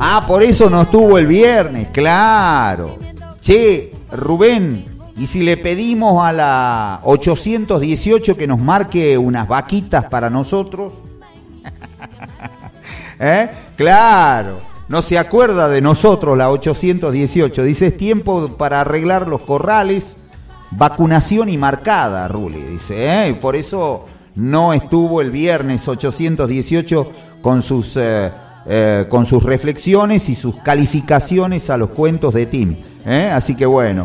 por eso no estuvo el viernes, claro. Che, Rubén, ¿y si le pedimos a la 818 que nos marque unas vaquitas para nosotros? Claro, no se acuerda de nosotros la 818. Dice, es tiempo para arreglar los corrales, vacunación y marcada, Ruli. Dice, por eso no estuvo el viernes 818 con sus reflexiones y sus calificaciones a los cuentos de Tim. Así que bueno,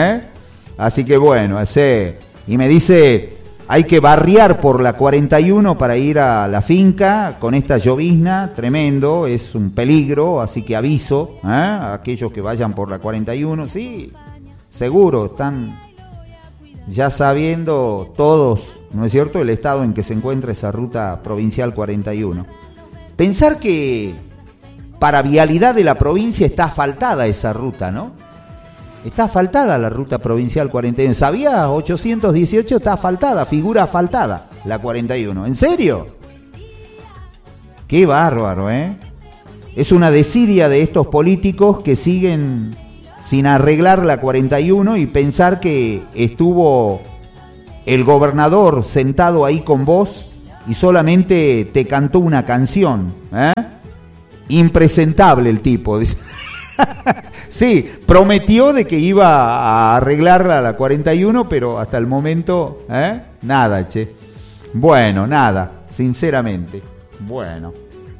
y me dice, hay que barriar por la 41 para ir a la finca con esta llovizna, tremendo, es un peligro, así que aviso a aquellos que vayan por la 41, sí, seguro, están ya sabiendo todos, ¿no es cierto?, el estado en que se encuentra esa ruta provincial 41. Pensar que para vialidad de la provincia está asfaltada esa ruta, ¿no? Está asfaltada la ruta provincial 41. ¿Sabías? 818 está asfaltada, figura asfaltada, la 41. ¿En serio? Qué bárbaro, ¿eh? Es una desidia de estos políticos que siguen sin arreglar la 41 y pensar que estuvo el gobernador sentado ahí con vos y solamente te cantó una canción, Impresentable el tipo, dice. Sí, prometió de que iba a arreglarla a la 41, pero hasta el momento, nada, che. Bueno, nada, sinceramente. Bueno,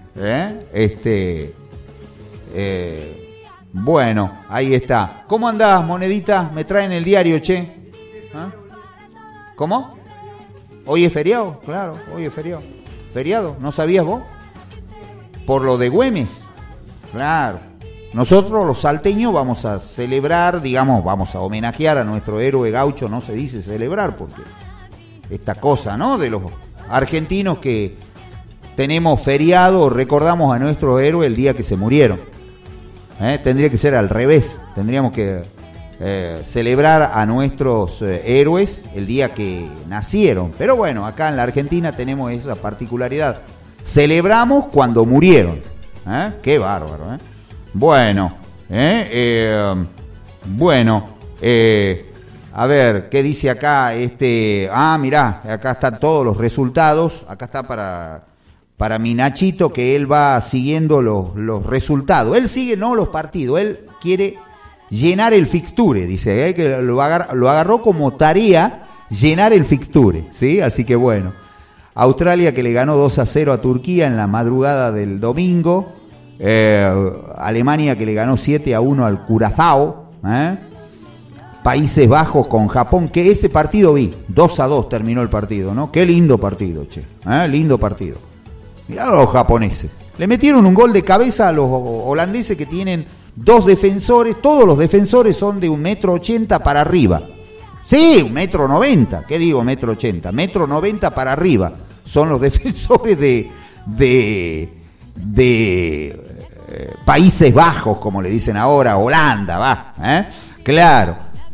bueno, ahí está. ¿Cómo andás, monedita? Me traen el diario, che. ¿Cómo? Hoy es feriado, claro, hoy es feriado. ¿Feriado? ¿No sabías vos? Por lo de Güemes, claro. Nosotros los salteños vamos a celebrar, digamos, vamos a homenajear a nuestro héroe gaucho, no se dice celebrar, porque esta cosa, ¿no?, de los argentinos que tenemos feriado, recordamos a nuestro héroe el día que se murieron. Tendría que ser al revés, tendríamos que celebrar a nuestros héroes el día que nacieron. Pero bueno, acá en la Argentina tenemos esa particularidad. Celebramos cuando murieron. Qué bárbaro, Bueno, a ver, ¿qué dice acá? Mirá, acá están todos los resultados. Acá está para mi Nachito, que él va siguiendo los resultados. Él sigue no los partidos, él quiere llenar el fixture, dice, que lo agarró como tarea llenar el fixture, ¿sí? Así que bueno, Australia que le ganó 2-0 a Turquía en la madrugada del domingo. Alemania que le ganó 7-1 al Curazao, Países Bajos con Japón, que ese partido vi, 2-2 terminó el partido, ¿no? Qué lindo partido, che, lindo partido. Mirá a los japoneses, le metieron un gol de cabeza a los holandeses que tienen dos defensores, todos los defensores son de 1,80 m para arriba. Sí, 1,90 m, ¿qué digo 1,80 m? 1,90 m para arriba, son los defensores de Países Bajos, como le dicen ahora, Holanda, claro,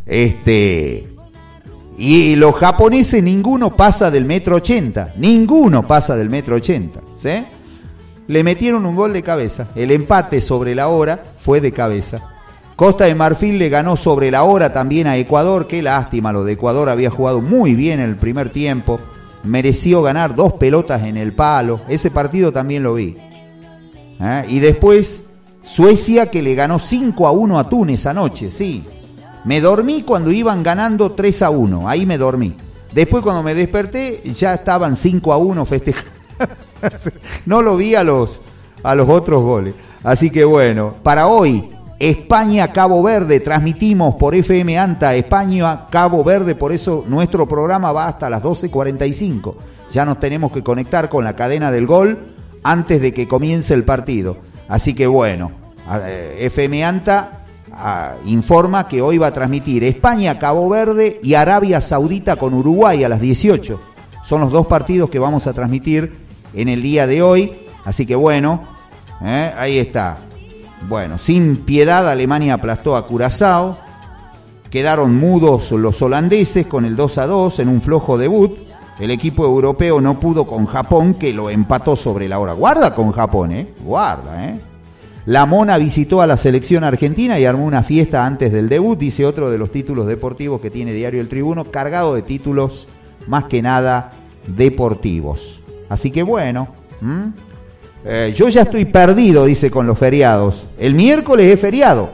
y los japoneses ninguno pasa del 1,80 m, ninguno pasa del 1,80 m, ¿sí? Le metieron un gol de cabeza, el empate sobre la hora fue de cabeza. Costa de Marfil le ganó sobre la hora también a Ecuador, qué lástima, lo de Ecuador había jugado muy bien en el primer tiempo, mereció ganar 2 pelotas en el palo, ese partido también lo vi. Y después Suecia que le ganó 5-1 a Túnez anoche, sí. Me dormí cuando iban ganando 3-1, ahí me dormí. Después cuando me desperté ya estaban 5-1 festejando. No lo vi a los otros goles. Así que bueno, para hoy España-Cabo Verde, transmitimos por FM Anta España-Cabo Verde, por eso nuestro programa va hasta las 12:45. Ya nos tenemos que conectar con la cadena del gol antes de que comience el partido. Así que bueno, FM Anta informa que hoy va a transmitir España, Cabo Verde y Arabia Saudita con Uruguay a las 18. Son los dos partidos que vamos a transmitir en el día de hoy. Así que bueno, ahí está. Bueno, sin piedad Alemania aplastó a Curazao. Quedaron mudos los holandeses con el 2-2 en un flojo debut. El equipo europeo no pudo con Japón, que lo empató sobre la hora. Guarda con Japón, guarda, La Mona visitó a la selección argentina y armó una fiesta antes del debut, dice otro de los títulos deportivos que tiene Diario El Tribuno, cargado de títulos más que nada deportivos. Así que bueno, yo ya estoy perdido, dice, con los feriados. El miércoles es feriado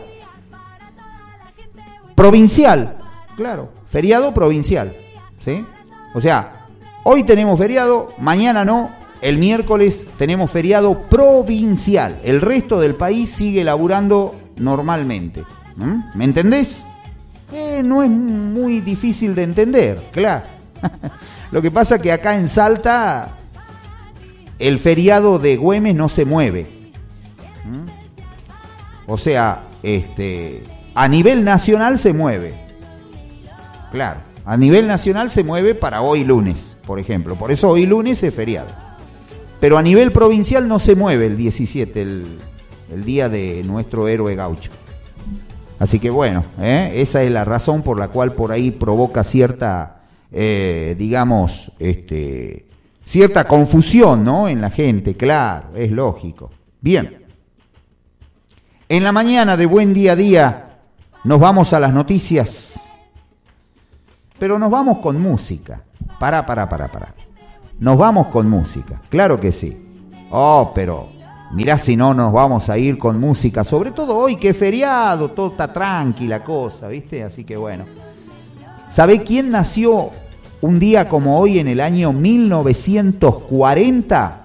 provincial, claro, feriado provincial, ¿sí? O sea, hoy tenemos feriado, mañana no. El miércoles tenemos feriado provincial. El resto del país sigue laburando normalmente. ¿Me entendés? No es muy difícil de entender, claro. Lo que pasa es que acá en Salta el feriado de Güemes no se mueve. O sea, a nivel nacional se mueve. Claro, a nivel nacional se mueve para hoy lunes, por ejemplo. Por eso hoy lunes es feriado. Pero a nivel provincial no se mueve el 17, el día de nuestro héroe gaucho. Así que bueno, esa es la razón por la cual por ahí provoca cierta, digamos, cierta confusión, ¿no? En la gente, claro, es lógico. Bien. En la mañana de Buen Día a Día nos vamos a las noticias, pero nos vamos con música. Pará. Nos vamos con música, claro que sí. Oh, pero mirá si no nos vamos a ir con música, sobre todo hoy que es feriado, todo está tranquila cosa, ¿viste? Así que bueno. ¿Sabe quién nació un día como hoy en el año 1940?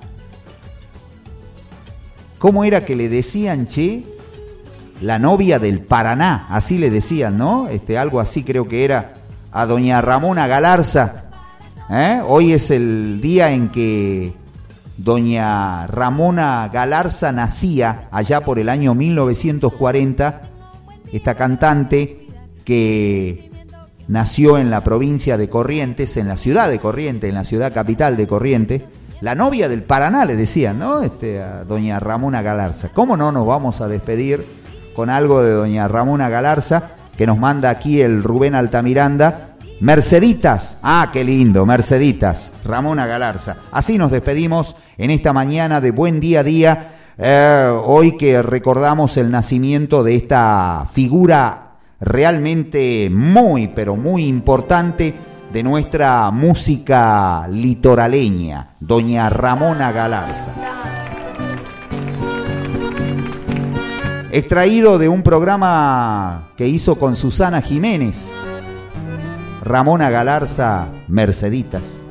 ¿Cómo era que le decían, che? La novia del Paraná, así le decían, ¿no? Algo así creo que era a doña Ramona Galarza. Hoy es el día en que doña Ramona Galarza nacía, allá por el año 1940, esta cantante que nació en la provincia de Corrientes, en la ciudad de Corrientes, en la ciudad capital de Corrientes, la novia del Paraná le decían, ¿no? A doña Ramona Galarza. ¿Cómo no nos vamos a despedir con algo de doña Ramona Galarza, que nos manda aquí el Rubén Altamiranda? Merceditas, qué lindo, Merceditas, Ramona Galarza. Así nos despedimos en esta mañana de Buen Día a Día, hoy que recordamos el nacimiento de esta figura realmente muy, pero muy importante de nuestra música litoraleña, doña Ramona Galarza. Extraído de un programa que hizo con Susana Jiménez, Ramona Galarza, Merceditas.